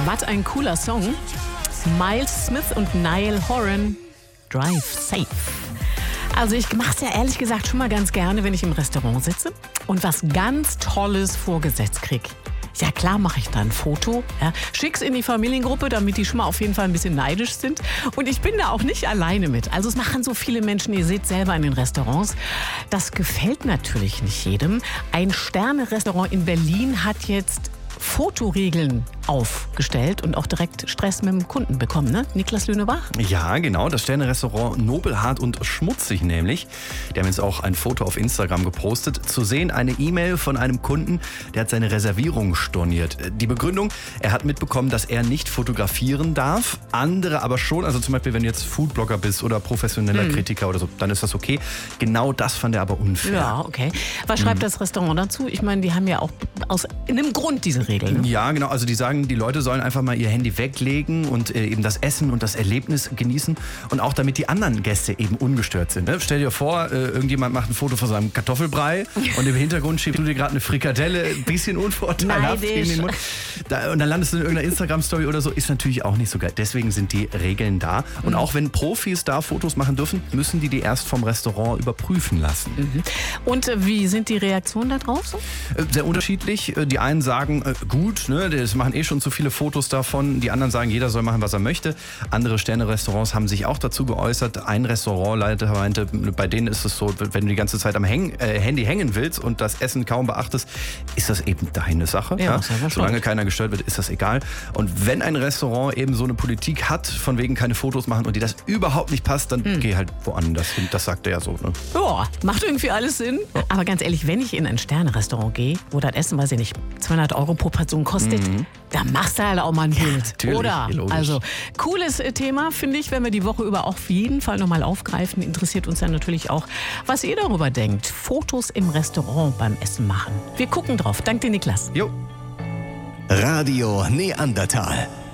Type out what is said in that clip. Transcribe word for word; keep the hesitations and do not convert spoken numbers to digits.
Was ein cooler Song. Miles Smith und Niall Horan, Drive Safe. Also ich mache es ja ehrlich gesagt schon mal ganz gerne, wenn ich im Restaurant sitze und was ganz Tolles vorgesetzt kriege. Ja klar mache ich da ein Foto, ja, schick's in die Familiengruppe, damit die schon mal auf jeden Fall ein bisschen neidisch sind. Und ich bin da auch nicht alleine mit. Also es machen so viele Menschen, ihr seht selber in den Restaurants. Das gefällt natürlich nicht jedem. Ein Sterne-Restaurant in Berlin hat jetzt Fotoregeln aufgestellt und auch direkt Stress mit dem Kunden bekommen, ne? Niklas Lünebach? Ja, genau. Das Sterne-Restaurant Nobelhart und Schmutzig nämlich. Die haben jetzt auch ein Foto auf Instagram gepostet. Zu sehen eine E-Mail von einem Kunden, der hat seine Reservierung storniert. Die Begründung, er hat mitbekommen, dass er nicht fotografieren darf, andere aber schon. Also zum Beispiel, wenn du jetzt Foodblogger bist oder professioneller hm. Kritiker oder so, dann ist das okay. Genau das fand er aber unfair. Ja, okay. Was schreibt hm. das Restaurant dazu? Ich meine, die haben ja auch aus einem Grund diese Regeln. Ne? Ja, genau. Also die sagen, die Leute sollen einfach mal ihr Handy weglegen und äh, eben das Essen und das Erlebnis genießen und auch damit die anderen Gäste eben ungestört sind. Ne? Stell dir vor, äh, irgendjemand macht ein Foto von seinem Kartoffelbrei und im Hintergrund schiebst du dir gerade eine Frikadelle, ein bisschen unvorteilhaft in den Mund. Da, und dann landest du in irgendeiner Instagram-Story oder so, ist natürlich auch nicht so geil. Deswegen sind die Regeln da. Und mhm. auch wenn Profis da Fotos machen dürfen, müssen die die erst vom Restaurant überprüfen lassen. Mhm. Und äh, wie sind die Reaktionen da drauf so? Äh, sehr unterschiedlich. Äh, die einen sagen, äh, gut, ne, das machen eh schon zu viele Fotos davon. Die anderen sagen, jeder soll machen, was er möchte. Andere Sterne-Restaurants haben sich auch dazu geäußert. Ein Restaurantleiter meinte, bei denen ist es so, wenn du die ganze Zeit am Häng, äh, Handy hängen willst und das Essen kaum beachtest, ist das eben deine Sache. Ja, ja? Solange Solange keiner gestört wird, ist das egal. Und wenn ein Restaurant eben so eine Politik hat, von wegen keine Fotos machen und dir das überhaupt nicht passt, dann hm. geh halt woanders hin. Das sagt er ja so. Ne? Ja, macht irgendwie alles Sinn. Ja. Aber ganz ehrlich, wenn ich in ein Sterne-Restaurant gehe, wo das Essen, weiß ich nicht, zweihundert Euro pro Person kostet, mhm. da machst du halt auch mal ein Bild, ja, oder? Logisch. Also, cooles Thema, finde ich, wenn wir die Woche über auch auf jeden Fall nochmal aufgreifen. Interessiert uns ja natürlich auch, was ihr darüber denkt. Fotos im Restaurant beim Essen machen. Wir gucken drauf. Danke dir, Niklas. Jo. Radio Neandertal.